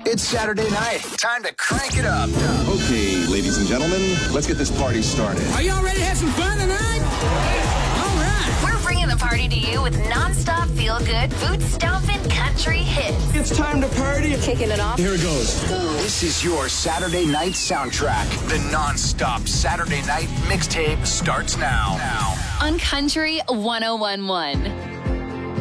It's Saturday night. Time to crank it up. Okay, ladies and gentlemen, let's get this party started. Are y'all ready to have some fun tonight? All right. We're bringing the party to you with non-stop feel-good, boot-stomping country hits. It's time to party. Kicking it off. Here it goes. This is your Saturday night soundtrack. The non-stop Saturday night mixtape starts now. On Country 101.1.